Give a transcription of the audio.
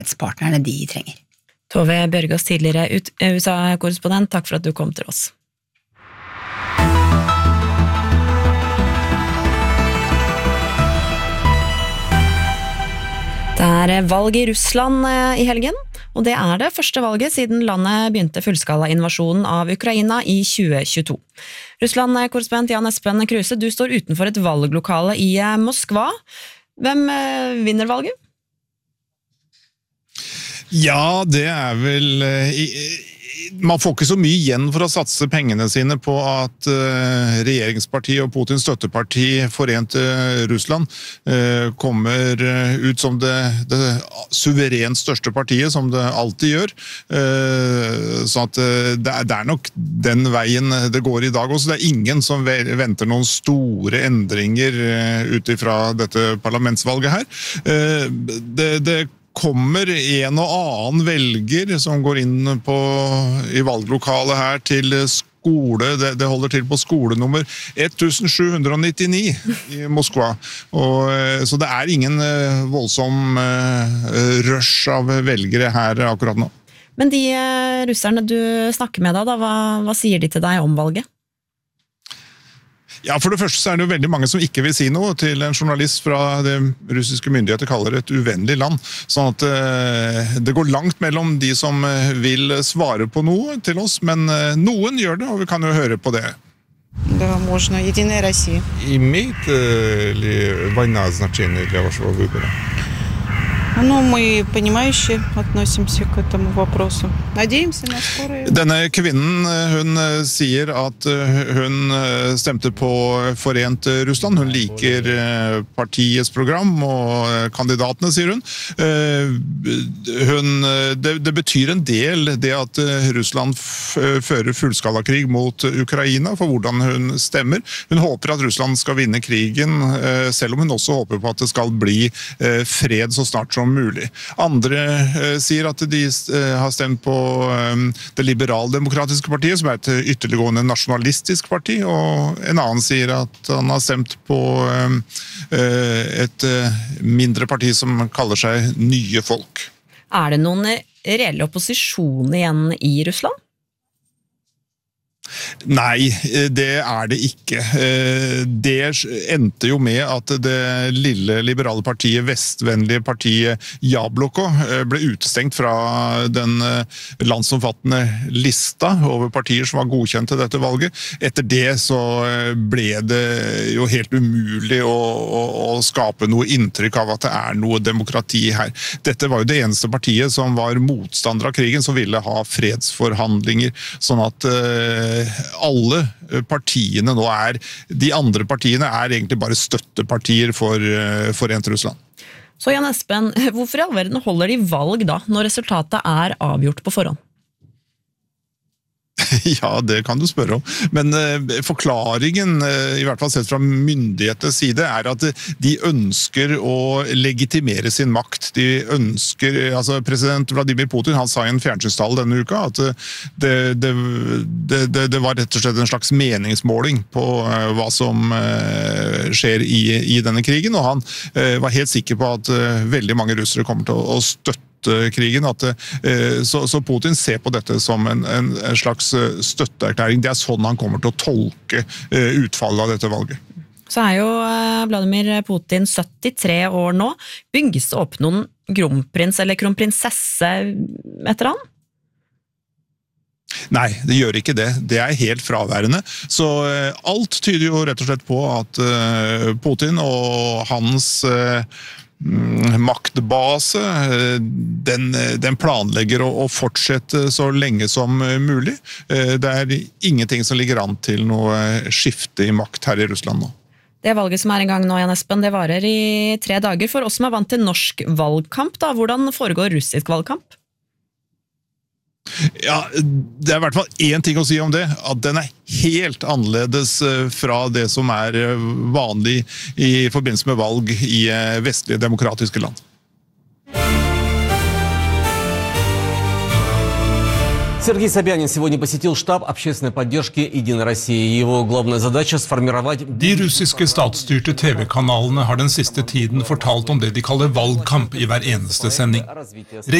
samarbeidspartnerne de trenger. Tove Bjørgaas, tidligere USA-korrespondent, takk for at du kom til oss. Det valg i Russland i helgen, og det det første valget siden landet begynte fullskala invasjonen av Ukraina i 2022. Russland-korrespondent Jan Espen Kruse, du står utenfor et valglokale i Moskva. Hvem vinner valget? Ja, det vel... Man får ikke så mye igjen for å satse pengene sine på at regjeringspartiet og Putins støtteparti Forente Russland kommer ut som det suverent største partiet, som det alltid gjør. Så at det nok den veien det går i dag også. Det ingen som venter noen store endringer ut ifra dette parlamentsvalget her. Det kommer en og annen velger som går inn i valglokalet her til skole, det holder til på skolenummer 1799 i Moskva. Så det ingen voldsom rush av velgere her akkurat nå. Men de russerne du snakker med da, hva sier de til deg om valget? Ja, for det første så det jo veldig mange som ikke vil si noe til en journalist fra det russiske myndigheter kaller et uvennlig land. Sånn at det går langt mellom de som vil svare på noe til oss, men noen gjør det, og vi kan jo høre på det. Да, можно. Единая Россия. Имеет ли война значение для вашего выбора? Ну, мы понимающе относимся к этому вопросу. Надеемся на скорое. Denne kvinnen, hun sier at hun stemte på Forent Russland. Hun liker partiets program og kandidatene, sier hun. Det betyr en del det at Russland fører fullskalakrig mot Ukraina for hvordan hun stemmer. Hun håper at Russland skal vinne krigen, selv om hun også håper på at det skal bli fred så snart som mulig. Andre sier at de har stemt på det liberaldemokratiske partiet, som et ytterliggående nasjonalistisk parti, og en annen sier at han har stemt på et mindre parti som kaller seg Nye Folk. Det noen reelle opposisjon igjen i Russland? Nei, det det ikke. Det endte jo med at det lille liberale partiet, vestvennlige partiet Jabloko ble utestengt fra den landsomfattende lista over partier som var godkjent til dette valget. Etter det så ble det jo helt umulig å skape noe inntrykk av at det noe demokrati her. Dette var jo det eneste partiet som var motstander av krigen, som ville ha fredsforhandlinger, sånn at alle partiene nå de andre partiene egentlig bare støttepartier for Forent Russland. Så Jan Espen, hvorfor i all verden holder de valg da, når resultatet avgjort på forhånd? Ja, det kan du spørre om. Men forklaringen, i hvert fall sett fra myndighetenes side, at de ønsker å legitimere sin makt. De ønsker, altså president Vladimir Putin, han sa i en fjernsynstale denne uka at det var rett og slett en slags meningsmåling på hva som skjer i denne krigen, og han var helt sikker på at veldig mange russere kommer til å støtte krigen, så Putin ser på dette som en slags støtteerklæring. Det sånn han kommer til å tolke utfallet av dette valget. Så jo Vladimir Putin 73 år nå. Bygges det opp noen kronprins eller kronprinsesse etter han? Nei, det gjør ikke det. Det helt fraværende. Så alt tyder jo rett og slett på at Putin og hans maktbase, den planlegger å fortsette så lenge som mulig. Det ingenting som ligger an til noe skifte i makt her i Russland nå. Det valget som i gang nå, Jan Espen, det varer i 3 dager. For oss som vant til norsk valgkamp, da, hvordan foregår russisk valgkamp? Ja, det i hvert fall en ting å si om det, at den helt annerledes fra det som vanlig i forbindelse med valg i vestlige demokratiske land. Сергей Собянин сегодня посетил штаб общественной поддержки «Единой России». Его главная задача – сформировать... De russiske statsstyrte TV-kanalene har den siste tiden fortalt om det de kaller valgkamp i hver eneste sending.